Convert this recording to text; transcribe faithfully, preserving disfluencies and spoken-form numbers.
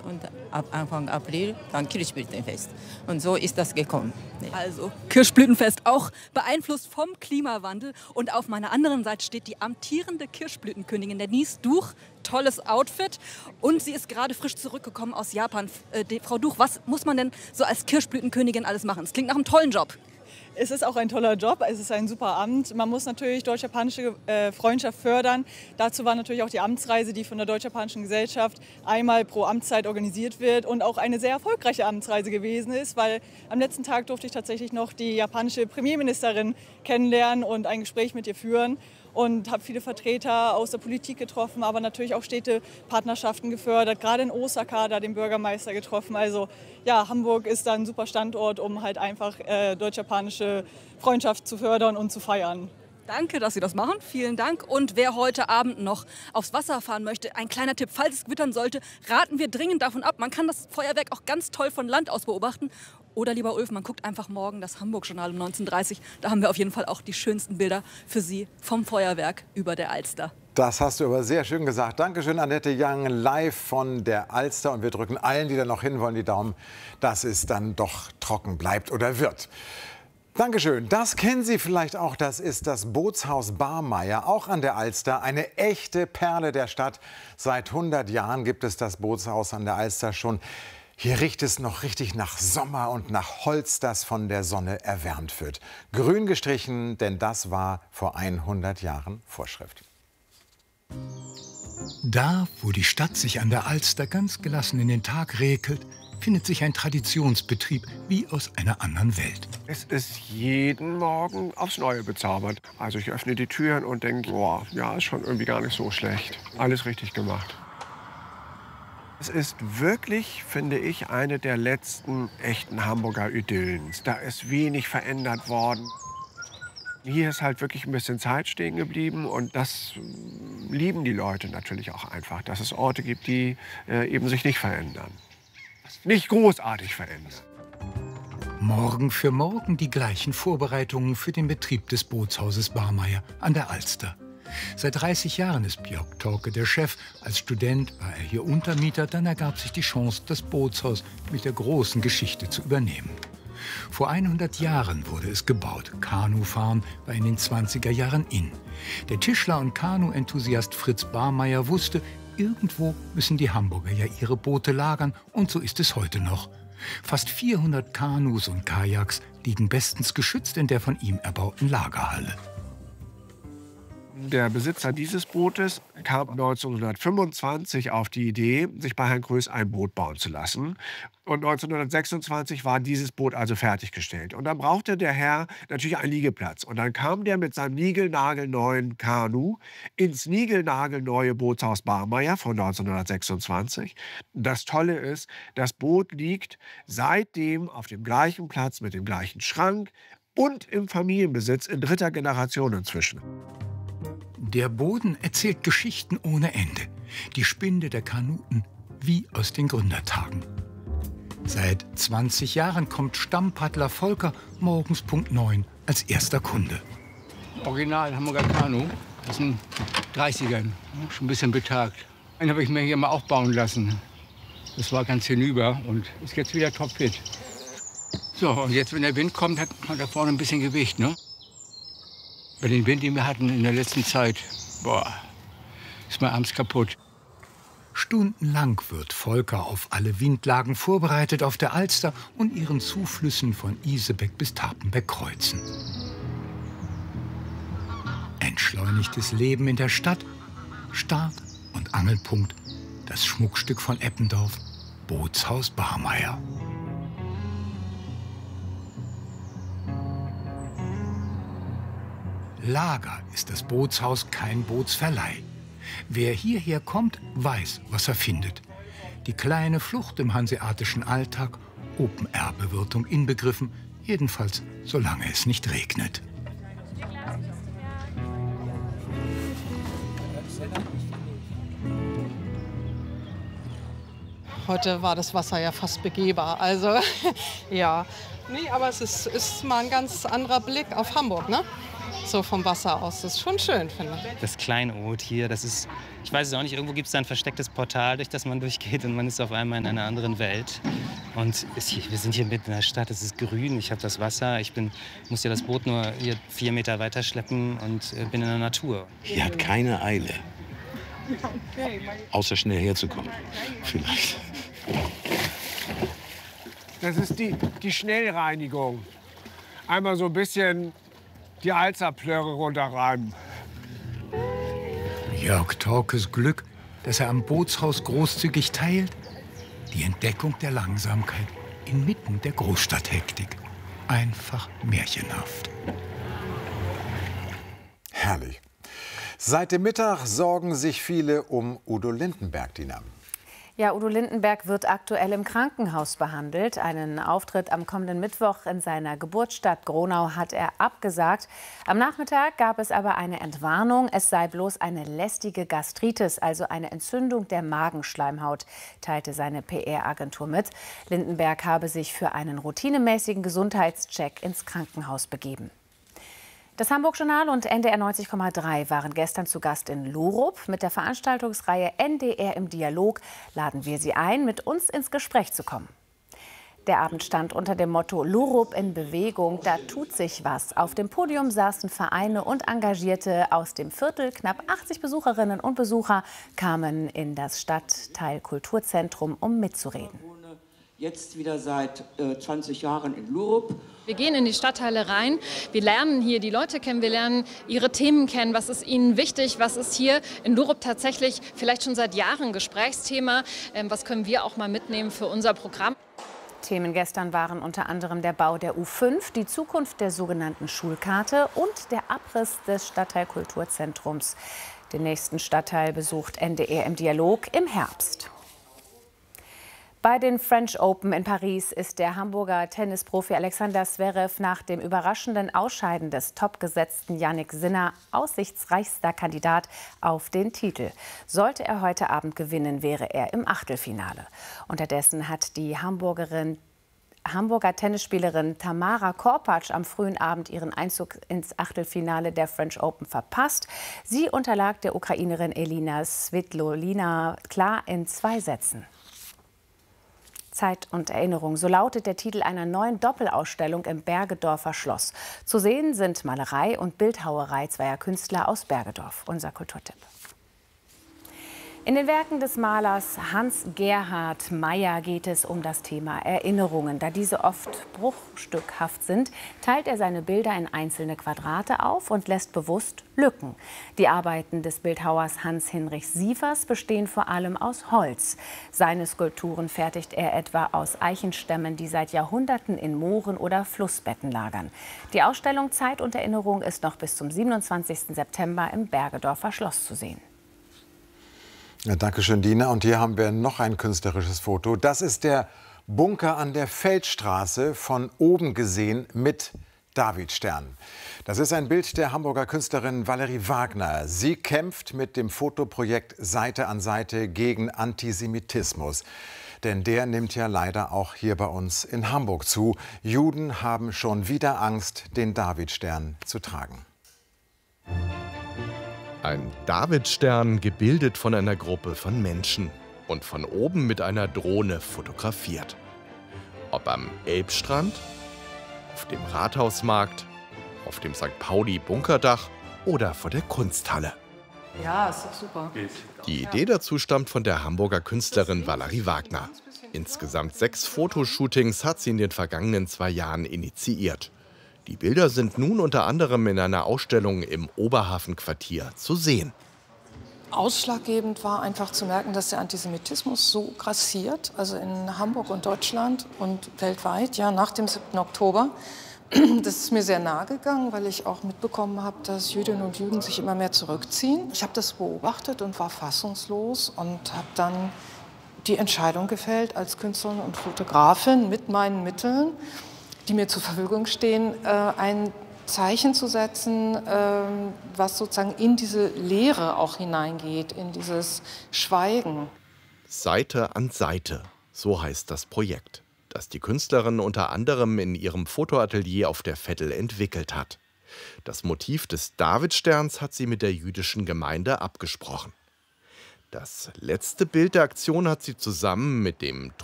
und ab Anfang April dann Kirschblütenfest. Und so ist das gekommen. Also Kirschblütenfest, auch beeinflusst vom Klimawandel. Und auf meiner anderen Seite steht die amtierende Kirschblütenkönigin Denise Duch. Tolles Outfit. Und sie ist gerade frisch zurückgekommen aus Japan. Äh, die, Frau Duch, was muss man denn so als Kirschblütenkönigin alles machen? Es klingt nach einem tollen Job. Es ist auch ein toller Job, es ist ein super Amt. Man muss natürlich deutsch-japanische äh, Freundschaft fördern. Dazu war natürlich auch die Amtsreise, die von der Deutsch-Japanischen Gesellschaft einmal pro Amtszeit organisiert wird und auch eine sehr erfolgreiche Amtsreise gewesen ist, weil am letzten Tag durfte ich tatsächlich noch die japanische Premierministerin kennenlernen und ein Gespräch mit ihr führen. Und habe viele Vertreter aus der Politik getroffen, aber natürlich auch Städtepartnerschaften gefördert, gerade in Osaka da den Bürgermeister getroffen. Also ja, Hamburg ist da ein super Standort, um halt einfach äh, deutsch-japanische Freundschaft zu fördern und zu feiern. Danke, dass Sie das machen. Vielen Dank. Und wer heute Abend noch aufs Wasser fahren möchte, ein kleiner Tipp, falls es gewittern sollte, raten wir dringend davon ab. Man kann das Feuerwerk auch ganz toll von Land aus beobachten. Oder lieber Ulf, man guckt einfach morgen das Hamburg-Journal um neunzehn Uhr dreißig. Da haben wir auf jeden Fall auch die schönsten Bilder für Sie vom Feuerwerk über der Alster. Das hast du aber sehr schön gesagt. Dankeschön, Annette Young, live von der Alster. Und wir drücken allen, die da noch hinwollen, die Daumen, dass es dann doch trocken bleibt oder wird. Dankeschön. Das kennen Sie vielleicht auch. Das ist das Bootshaus Barmeier, auch an der Alster. Eine echte Perle der Stadt. Seit hundert Jahren gibt es das Bootshaus an der Alster schon. Hier riecht es noch richtig nach Sommer und nach Holz, das von der Sonne erwärmt wird. Grün gestrichen, denn das war vor hundert Jahren Vorschrift. Da, wo die Stadt sich an der Alster ganz gelassen in den Tag räkelt, findet sich ein Traditionsbetrieb wie aus einer anderen Welt. Es ist jeden Morgen aufs Neue bezaubert. Also ich öffne die Türen und denke, boah, ja, ist schon irgendwie gar nicht so schlecht. Alles richtig gemacht. Es ist wirklich, finde ich, eine der letzten echten Hamburger Idyllen. Da ist wenig verändert worden. Hier ist halt wirklich ein bisschen Zeit stehen geblieben und das lieben die Leute natürlich auch einfach, dass es Orte gibt, die äh, eben sich nicht verändern. Nicht großartig verändern. Morgen für morgen die gleichen Vorbereitungen für den Betrieb des Bootshauses Barmeier an der Alster. Seit dreißig Jahren ist Björk Torke der Chef. Als Student war er hier Untermieter. Dann ergab sich die Chance, das Bootshaus mit der großen Geschichte zu übernehmen. Vor hundert Jahren wurde es gebaut. Kanufahren war in den zwanziger Jahren in. Der Tischler und Kanu-Enthusiast Fritz Barmeier wusste, irgendwo müssen die Hamburger ja ihre Boote lagern. Und so ist es heute noch. Fast vierhundert Kanus und Kajaks liegen bestens geschützt in der von ihm erbauten Lagerhalle. Der Besitzer dieses Bootes kam neunzehnhundertfünfundzwanzig auf die Idee, sich bei Herrn Größ ein Boot bauen zu lassen. Und neunzehnhundertsechsundzwanzig war dieses Boot also fertiggestellt. Und dann brauchte der Herr natürlich einen Liegeplatz. Und dann kam der mit seinem niegelnagelneuen Kanu ins niegelnagelneue Bootshaus Barmeier von neunzehnhundertsechsundzwanzig. Das Tolle ist, das Boot liegt seitdem auf dem gleichen Platz mit dem gleichen Schrank und im Familienbesitz in dritter Generation inzwischen. Der Boden erzählt Geschichten ohne Ende. Die Spinde der Kanuten wie aus den Gründertagen. Seit zwanzig Jahren kommt Stammpaddler Volker morgens Punkt neun als erster Kunde. Original Hamburger Kanu aus den dreißigern, schon ein bisschen betagt. Einen habe ich mir hier mal aufbauen lassen. Das war ganz hinüber und ist jetzt wieder topfit. So, und jetzt, wenn der Wind kommt, hat man da vorne ein bisschen Gewicht, ne? Bei den Wind, den wir hatten in der letzten Zeit, boah, ist man abends kaputt. Stundenlang wird Volker auf alle Windlagen vorbereitet auf der Alster und ihren Zuflüssen von Isebeck bis Tapenbeck-Kreuzen. Entschleunigtes Leben in der Stadt, Start- und Angelpunkt, das Schmuckstück von Eppendorf, Bootshaus Barmeier. Lager ist das Bootshaus kein Bootsverleih. Wer hierher kommt, weiß, was er findet. Die kleine Flucht im hanseatischen Alltag, Open-Air-Bewirtung inbegriffen, jedenfalls solange es nicht regnet. Heute war das Wasser ja fast begehbar, also ja. Nee, aber es ist, ist mal ein ganz anderer Blick auf Hamburg, ne? so vom Wasser aus. Das ist schon schön, finde ich. Das Kleinod hier, das ist, ich weiß es auch nicht, irgendwo gibt es da ein verstecktes Portal, durch das man durchgeht und man ist auf einmal in einer anderen Welt. Und es, wir sind hier mitten in der Stadt, es ist grün, ich habe das Wasser, ich bin, muss ja das Boot nur hier vier Meter weiter schleppen und äh, bin in der Natur. Hier hat keine Eile, außer schnell herzukommen, vielleicht. Das ist die, die Schnellreinigung. Einmal so ein bisschen die Alzerplörre runterreiben. Jörg Torkes Glück, das er am Bootshaus großzügig teilt. Die Entdeckung der Langsamkeit inmitten der Großstadthektik. Einfach märchenhaft. Herrlich. Seit dem Mittag sorgen sich viele um Udo Lindenberg, Dina. Ja, Udo Lindenberg wird aktuell im Krankenhaus behandelt. Einen Auftritt am kommenden Mittwoch in seiner Geburtsstadt Gronau hat er abgesagt. Am Nachmittag gab es aber eine Entwarnung. Es sei bloß eine lästige Gastritis, also eine Entzündung der Magenschleimhaut, teilte seine P R-Agentur mit. Lindenberg habe sich für einen routinemäßigen Gesundheitscheck ins Krankenhaus begeben. Das Hamburg-Journal und N D R neunzig Komma drei waren gestern zu Gast in Lurup. Mit der Veranstaltungsreihe N D R im Dialog laden wir Sie ein, mit uns ins Gespräch zu kommen. Der Abend stand unter dem Motto Lurup in Bewegung, da tut sich was. Auf dem Podium saßen Vereine und Engagierte aus dem Viertel. Knapp achtzig Besucherinnen und Besucher kamen in das Stadtteil Kulturzentrum, um mitzureden. Jetzt wieder seit äh, zwanzig Jahren in Lurup. Wir gehen in die Stadtteile rein, wir lernen hier die Leute kennen, wir lernen ihre Themen kennen, was ist ihnen wichtig, was ist hier in Lurup tatsächlich vielleicht schon seit Jahren Gesprächsthema, ähm, was können wir auch mal mitnehmen für unser Programm. Themen gestern waren unter anderem der Bau der U fünf, die Zukunft der sogenannten Schulkarte und der Abriss des Stadtteil Kulturzentrums. Den nächsten Stadtteil besucht N D R im Dialog im Herbst. Bei den French Open in Paris ist der Hamburger Tennisprofi Alexander Zverev nach dem überraschenden Ausscheiden des topgesetzten Jannik Sinner aussichtsreichster Kandidat auf den Titel. Sollte er heute Abend gewinnen, wäre er im Achtelfinale. Unterdessen hat die Hamburgerin Hamburger Tennisspielerin Tamara Korpatsch am frühen Abend ihren Einzug ins Achtelfinale der French Open verpasst. Sie unterlag der Ukrainerin Elina Svitolina klar in zwei Sätzen. Zeit und Erinnerung, so lautet der Titel einer neuen Doppelausstellung im Bergedorfer Schloss. Zu sehen sind Malerei und Bildhauerei zweier Künstler aus Bergedorf. Unser Kulturtipp. In den Werken des Malers Hans-Gerhard Meyer geht es um das Thema Erinnerungen. Da diese oft bruchstückhaft sind, teilt er seine Bilder in einzelne Quadrate auf und lässt bewusst Lücken. Die Arbeiten des Bildhauers Hans-Hinrich Sievers bestehen vor allem aus Holz. Seine Skulpturen fertigt er etwa aus Eichenstämmen, die seit Jahrhunderten in Mooren oder Flussbetten lagern. Die Ausstellung Zeit und Erinnerung ist noch bis zum siebenundzwanzigsten September im Bergedorfer Schloss zu sehen. Ja, danke schön, Dina. Und hier haben wir noch ein künstlerisches Foto. Das ist der Bunker an der Feldstraße, von oben gesehen mit Davidstern. Das ist ein Bild der Hamburger Künstlerin Valerie Wagner. Sie kämpft mit dem Fotoprojekt Seite an Seite gegen Antisemitismus. Denn der nimmt ja leider auch hier bei uns in Hamburg zu. Juden haben schon wieder Angst, den Davidstern zu tragen. Ein Davidstern, gebildet von einer Gruppe von Menschen und von oben mit einer Drohne fotografiert. Ob am Elbstrand, auf dem Rathausmarkt, auf dem Sankt Pauli-Bunkerdach oder vor der Kunsthalle. Ja, ist doch super. Die Idee dazu stammt von der Hamburger Künstlerin Valerie Wagner. Insgesamt sechs Fotoshootings hat sie in den vergangenen zwei Jahren initiiert. Die Bilder sind nun unter anderem in einer Ausstellung im Oberhafenquartier zu sehen. Ausschlaggebend war einfach zu merken, dass der Antisemitismus so grassiert, also in Hamburg und Deutschland und weltweit, ja, nach dem siebten Oktober. Das ist mir sehr nahe gegangen, weil ich auch mitbekommen habe, dass Jüdinnen und Juden sich immer mehr zurückziehen. Ich habe das beobachtet und war fassungslos und habe dann die Entscheidung gefällt, als Künstlerin und Fotografin mit meinen Mitteln, die mir zur Verfügung stehen, ein Zeichen zu setzen, was sozusagen in diese Leere auch hineingeht, in dieses Schweigen. Seite an Seite, so heißt das Projekt, das die Künstlerin unter anderem in ihrem Fotoatelier auf der Vettel entwickelt hat. Das Motiv des Davidsterns hat sie mit der jüdischen Gemeinde abgesprochen. Das letzte Bild der Aktion hat sie zusammen mit dem